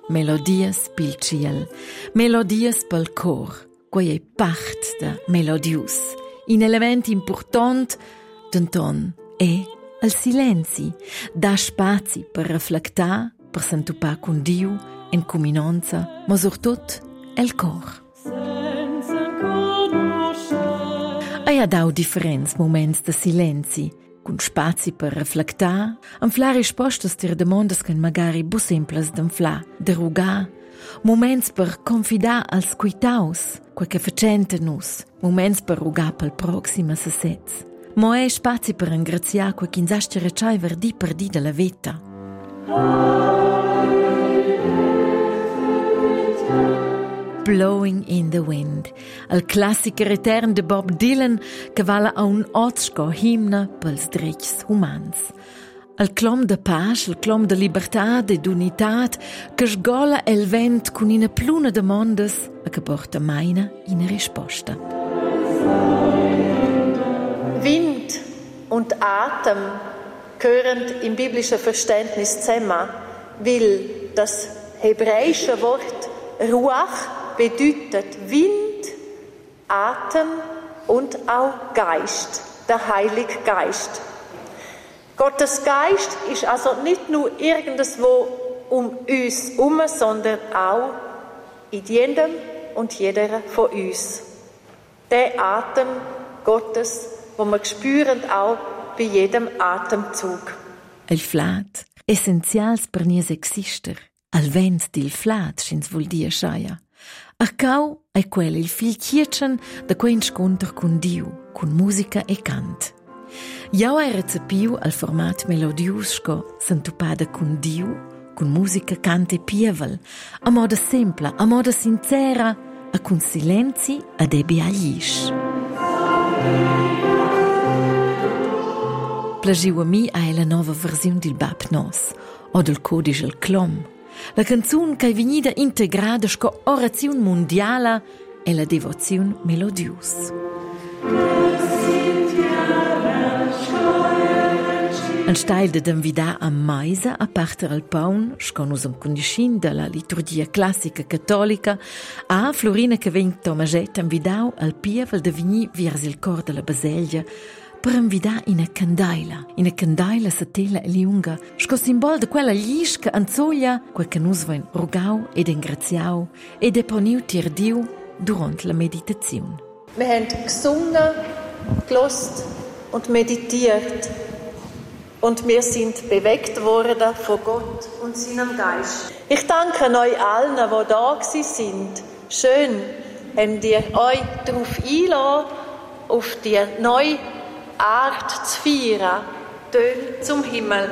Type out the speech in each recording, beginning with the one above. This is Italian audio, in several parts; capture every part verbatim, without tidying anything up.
melodias pil ciel, melodias pel cor, quei è part da melodius. Un element important denton è il silenzi, da spazi per riflectar, per s'entupar con Dio, in cominanza, ma soprattutto il cor. E ha dau differents moments de silenzi, con spazi per riflectar, anflar rispostas ter demandas che magari bu simples d'anflar, de rugar, moments per confidar als quitaus, quel che facente nus, moments per rugar pel proxima se sez. Ma è spazi per ringraziar quel che inzasce recai verdi per di della vita. Blowing in the Wind, il classico return de Bob Dylan che vala a un otsco himna pels drets humans. Il clom de pace, il clom de libertà e d'unitat che sgola el vent con una pluna de mondes e che porta maina in risposta. Wind und Atem gehören im biblischen Verständnis zusammen, weil das hebräische Wort Ruach bedeutet Wind, Atem und auch Geist, der Heilige Geist. Gottes Geist ist also nicht nur irgendwo um uns herum, sondern auch in jedem und jeder von uns. Der Atem Gottes, wo wir spüren auch bei jedem Atemzug. Il flat, essenzials per nies exister, al vent dil flat, schins vuol dir schaia. A cau è quel il fil chietschen da quei incontro con Dio, con musica e cant. Jau hai recepiu al format melodius sco s'entupada con Dio, con musica, cant e pievel, a moda sempla, a moda sincera, a con silenzi ad ebi aglish. Plagiu a mi hai la nova versione del Bab Nos, o del codice il clom. La canzun che è venuta integrata sco orazione mondiala e la devozione melodius. En steil de d'invidar a maisa a parter al paun, sco nus am condischin de la liturgia classica cattolica, a Florina che vegn Tomaget invidau al pievel de vegni viers il cor de la baselgia per invidar ina candaila, ina candaila satella e liunga, sco simbol de quella glisca anzoglia, quel che nus vein rugau ed ingraziau ed deponiu tir Diu durant la meditazione. Wir haben gesungen, gelost und meditiert. Und wir sind bewegt worden von Gott und seinem Geist. Ich danke euch allen, die da sind. Schön, habt ihr euch darauf eingelassen, auf die neue Art zu feiern, Töne zum Himmel.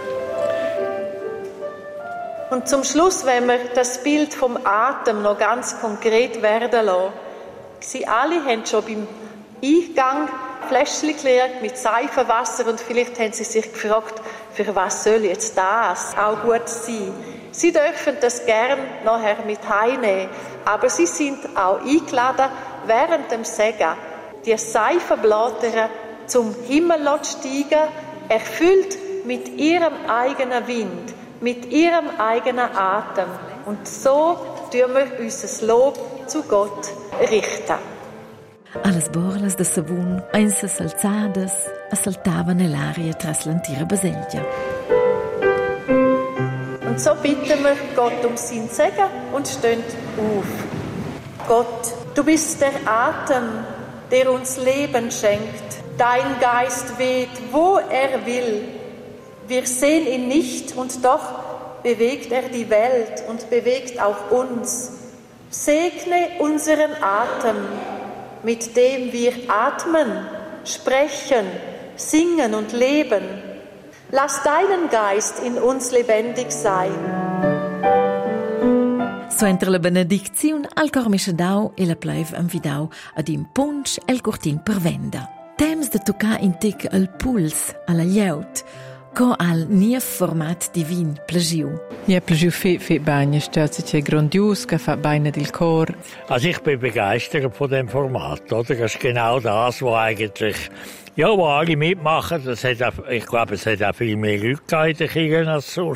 Und zum Schluss, wenn wir das Bild vom Atem noch ganz konkret werden lassen. Sie alle haben schon beim Eingang Fläschchen geleert mit Seifenwasser und vielleicht haben sie sich gefragt, für was soll jetzt das auch gut sein. Sie dürfen das gern nachher mit heimnehmen, aber sie sind auch eingeladen, während dem Segen die Seifenblätter zum Himmel zu steigen, erfüllt mit ihrem eigenen Wind, mit ihrem eigenen Atem. Und so tun wir unser Lob zu Gott richten. Alles borlas de savun, einsas alzadas, assaltavan nell'aria tras l'antira baselgia. Und so bitten wir Gott um sein Segen und stehen auf. Gott, du bist der Atem, der uns Leben schenkt. Dein Geist weht, wo er will. Wir sehen ihn nicht und doch bewegt er die Welt und bewegt auch uns. Segne unseren Atem, mit dem wir atmen, sprechen, singen und leben. Lass deinen Geist in uns lebendig sein. So entre la benedizione al cormische dau e la pleuve invidau ad in punch el cortin per venda. Temps de tocar in tic el puls alla lleut, co al nief format divin plagiu. Ja, plagiu fe fe bagna, stört sich grandios, che fa beine del Chor. Also ich bin begeistert von dem Format, oder? Das ist genau das, was eigentlich, ja, wo alle mitmachen. Das hat auch, ich glaube, es hat auch viel mehr Leute in der Kirche als sonst.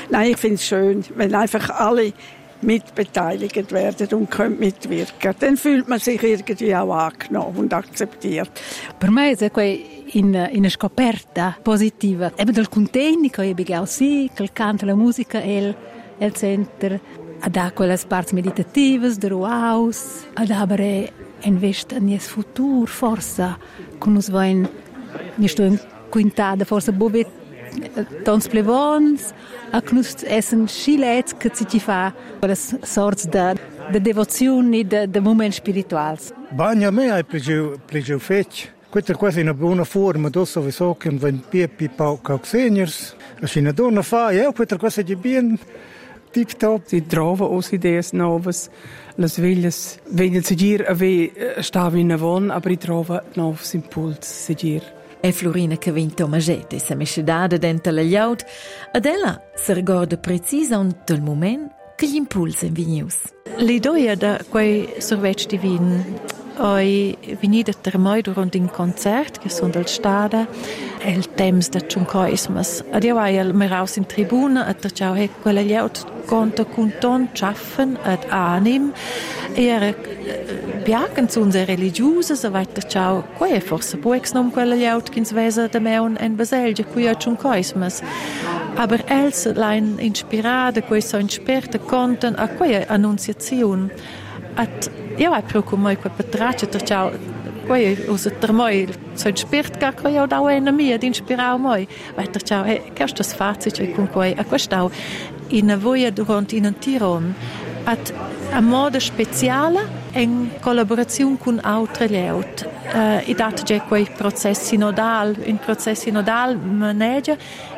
Nein, ich finde es schön, wenn einfach alle mitbeteiligt werden und können mitwirken. Dann fühlt man sich irgendwie auch angenommen und akzeptiert. Per me è in una scoperta positiva. Eben del contenti che io ho sì, che il canto, la musica e il center ad ha quelle parti meditative, del house, ad avere invest in il futuro, forse, con nos vain, mi sto in quintada, forse bobe tons plevons, a knus essen schilets che si fa, quelle sorts de, de devozione, de, de momenti spirituali. Bagna a me hai pregio, pregio fetch. Questa è quasi una buona forma, dosso vi so che un piepi pauca seniors, la scina donna fa, e questa cosa di bien TikTok. Si trova aussi ideas novas, las veglias vengono seguir a ve stava in avon, aber i trova novs impuls seguir. È Florina che vien Tomagetta e sa mescedada dentro la gliaut, ed ella si ricorda precisa del moment che gli impulsi in vinius. L'idea da quei sorvets di vin Oi venida ter moi durant un concert che sono del stada e il temps da ciuncoismas. Ad io vai al meraus in tribuna e terciau he quella lieut conta cunton schaffen ad anim e era biaken zu unser religiuses e vai terciau quei forse buex nom quella lieut kins vesa de meun en baselge qui a ciuncoismas. Aber els lein inspirada quei so inspirte conten a quei annunciaziun. At io hai proprio mai quel patraccio terciau quei usa ter mai so inspirt ga quei o da una mia di inspirau mai vai terciau e che sto sfazio cioè con quei a questau in voia durante in un tiron at a modo speciale in collaborazione con altre leut uh, i dat già quei processi nodal in processi nodal manege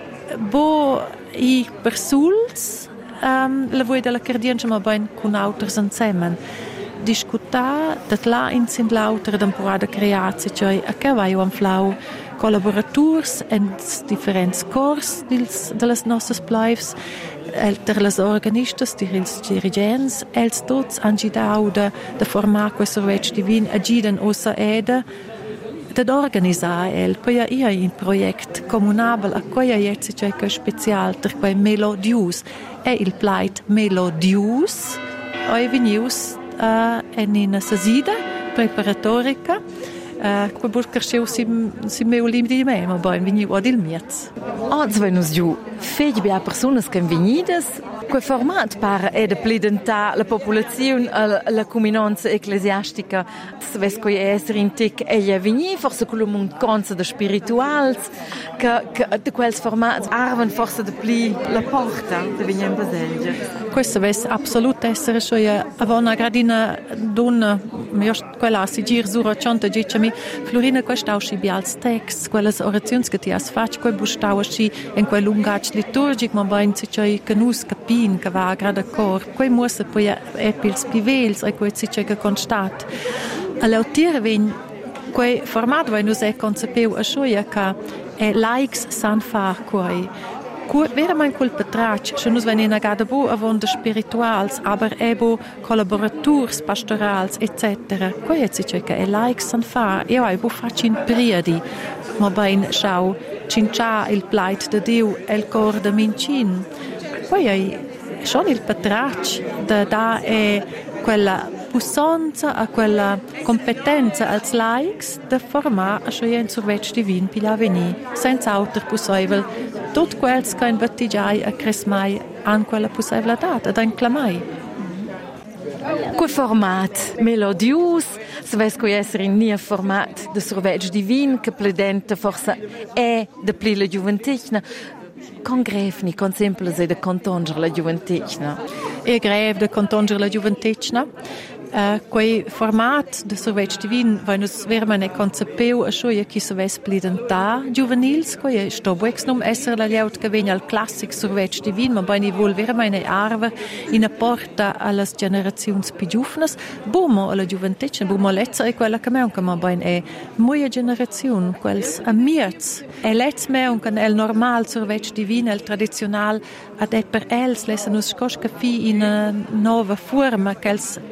bo i persuls um, la voia della cardienza ma ben con altri insieme discutar dat la in sind lauter temporada creatie cioè a che vai un flau collaborators en differents cors dils de las nostres plaivs elter las organistas dirils dirigents els tots angidau de de formar questo sorvets divin agiden ossa ede de organizzare el poi io in project comunabel a quia jetzt cioè che special ter quei melodius e il plait melodius oi venius Uh, en in sasida preparatorica uh, que buscar seu si si meu lim di me ma bem vini o dil miets. Oggi venus giù fej bia personas che venidas que format para e de plidenta la popolazione la, la comunanza ecclesiastica se ves coi esser in tic e gli vini forse quello mun conza de spirituals che che de quels formats arven forse de pli la porta de venien baselge. Questo ves absolut essere cioè avona gradina donna mi quella si gir sura chanta dicemi Florina questa usci bials text quelles orazioni che ti has fatto quel bustauci in quel lungac liturgic ma ben si cioè canus capin che va grada cor quei musse poi è pils pivels e quei si cioè che constat all'autire ven quei format vai nus è concepeu a cioè che è likes san fa quei Vera mein col patrac, schon us wenn in agada bo avon de spirituals, aber ebo collaborators pastorals et cetera. Quei jetzt ich che e likes san fa, io ai bo facin priedi, ma bain schau cincha il plait de Dio el cor de mincin. Quei ai schon il patrac da da e quella pussanza a quella competenza als likes de formar a scho in survets divin pila veni senza auter possibile tot quels kein battigiai a cresmai an quella possibile data da inclamai quel format melodius se ves co esser in nia format de survets divin che pledenta forse è de pli la giuventicna con grefni con semple se de contonger la giuventicna e greve de contonger la giuventicna Uh, quei format de survets divin vai nus vermane concepeu a schoia chi se ves plidenta juvenils quei sto buexnum esser la lieut che vegna al classic survets divin ma bani vol vermane arve in a porta allas generaziuns pi giufnas bumo alla giuventicna bumo letza e quella che meunca ma bain è moia generaziun quels amiets e letz meunca el normal survets divin el tradizional ad e per els lesa nus scosca fi in a nova forma ch'els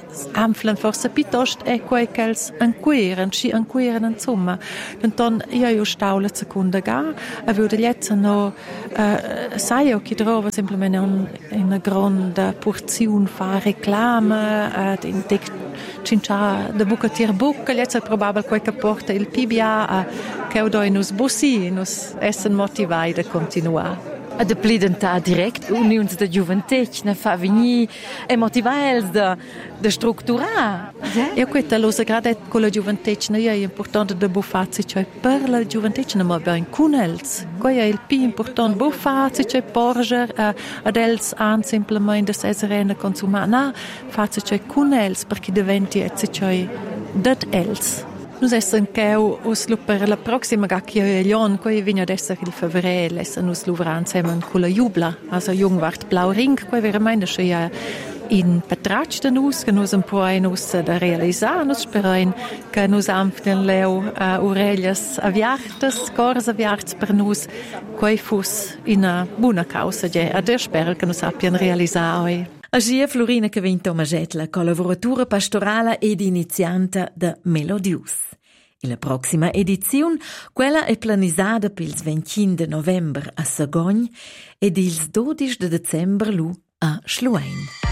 anflan forse piuttosto è quei che els anqueren, si anqueren insomma. Denton io io stau la seconda ga, avevo degli no uh, sai io che trova semplicemente un, una grande porzione fa reclame, uh, in tec cincia da buca tir buca, gli è probabile quel che porta il P B A uh, che do in us bussi, nus essen motivai da continuare. A de plidentà direct unions de giuventech ne fa venir e motivels de de strutturar. Io questa lo sagrada con la giuventech ne è importante de bufazzi cioè per la giuventech ne ma ben cunels. Quei è il più importante bufazzi cioè porger uh, ad els an simplemente de seserena consumana fazzi cioè cunels perché diventi et cioè dat els. Nus essen cheu us lu per la prossima gacchia e lion, quei vigna d'esser il fevre, lessen us luvran semen con la jubla, also jungwart blau ring, quei veramente sche in patratsch de nus, che nus un po' ein us da realisar, nus sperein che nus ampten leu uh, orellas aviartes, cors aviartes per nus, quei fus in a buona causa, ge, ad er spero che nus appien realisar oi. Agia Florina che vinto Maget, la collaboratura pastorale ed iniziante de Melodius. In la prossima edizione, quella è planizzata per il venticinque di novembre a Sagogn ed il dodici di dicembre lu a Schluein.